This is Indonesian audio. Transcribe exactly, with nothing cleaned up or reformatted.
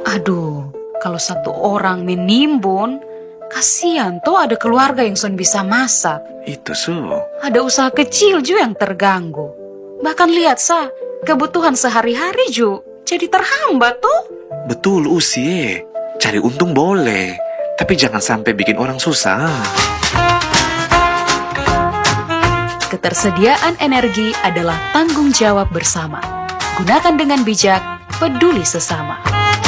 Aduh, kalau satu orang menimbun, kasihan toh ada keluarga yang son bisa masak. Itu su. Ada usaha kecil juga yang terganggu. Bahkan lihat sa, kebutuhan sehari-hari juga jadi terhambat tuh. Betul usie. Cari untung boleh, tapi jangan sampai bikin orang susah. Ketersediaan energi adalah tanggung jawab bersama. Gunakan dengan bijak, peduli sesama.